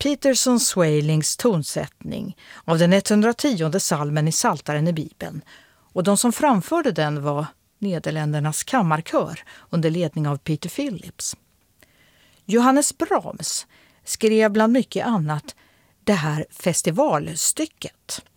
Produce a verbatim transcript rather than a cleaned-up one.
Peterson Swalings tonsättning av den etthundrationde salmen i Psaltaren i Bibeln, och de som framförde den var Nederländernas kammarkör under ledning av Peter Phillips. Johannes Brahms skrev bland mycket annat det här festivalstycket.